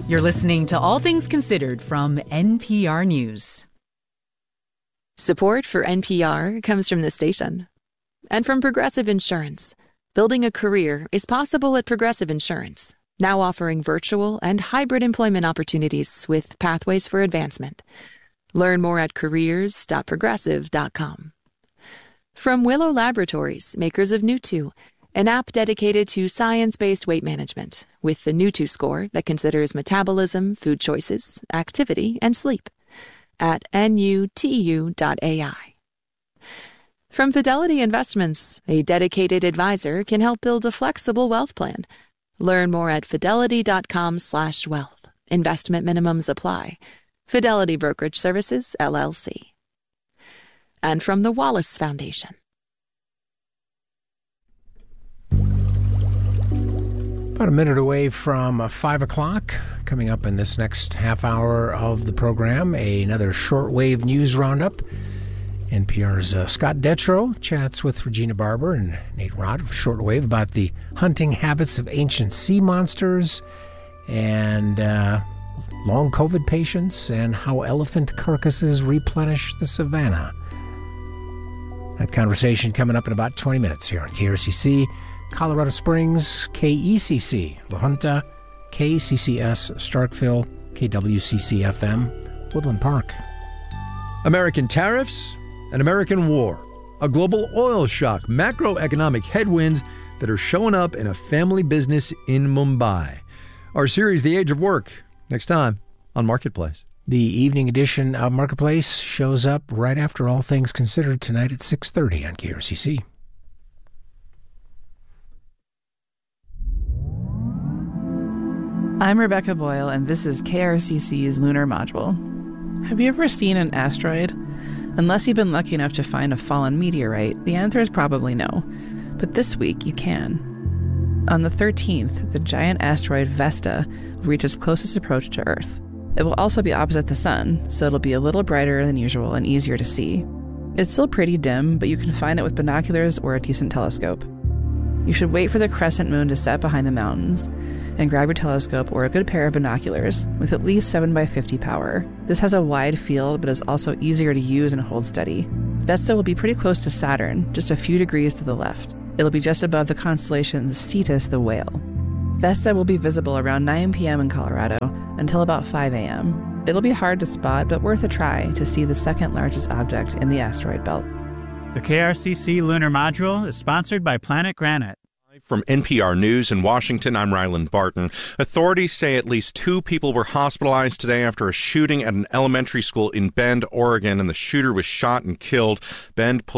You're listening to All Things Considered from NPR News. Support for NPR comes from the station and from Progressive Insurance. Building a career is possible at Progressive Insurance, now offering virtual and hybrid employment opportunities with pathways for advancement. Learn more at careers.progressive.com. From Willow Laboratories, makers of Newtwo, an app dedicated to science-based weight management with the Newtwo score that considers metabolism, food choices, activity, and sleep at nutu.ai. From Fidelity Investments, a dedicated advisor can help build a flexible wealth plan. Learn more at fidelity.com/wealth. Investment minimums apply. Fidelity Brokerage Services, LLC. And from the Wallace Foundation. About a minute away from 5 o'clock, coming up in this next half hour of the program, another shortwave news roundup. NPR's Scott Detrow chats with Regina Barber and Nate Rott of Shortwave about the hunting habits of ancient sea monsters and long COVID patients and how elephant carcasses replenish the savannah. That conversation coming up in about 20 minutes here on KRCC, Colorado Springs, KECC, La Junta, KCCS, Starkville, KWCC-FM, Woodland Park. American tariffs, an American war, a global oil shock, macroeconomic headwinds that are showing up in a family business in Mumbai. Our series, The Age of Work, next time on Marketplace. The evening edition of Marketplace shows up right after All Things Considered tonight at 6:30 on KRCC. I'm Rebecca Boyle, and this is KRCC's Lunar Module. Have you ever seen an asteroid? Unless you've been lucky enough to find a fallen meteorite, the answer is probably no. But this week, you can. On the 13th, the giant asteroid Vesta will reach its closest approach to Earth. It will also be opposite the sun, so it'll be a little brighter than usual and easier to see. It's still pretty dim, but you can find it with binoculars or a decent telescope. You should wait for the crescent moon to set behind the mountains and grab your telescope or a good pair of binoculars with at least 7x50 power. This has a wide field, but is also easier to use and hold steady. Vesta will be pretty close to Saturn, just a few degrees to the left. It'll be just above the constellation Cetus the Whale. Vesta will be visible around 9 p.m. in Colorado until about 5 a.m. It'll be hard to spot, but worth a try to see the second largest object in the asteroid belt. The KRCC Lunar Module is sponsored by Planet Granite. From NPR News in Washington, I'm Ryland Barton. Authorities say at least 2 people were hospitalized today after a shooting at an elementary school in Bend, Oregon, and the shooter was shot and killed. Bend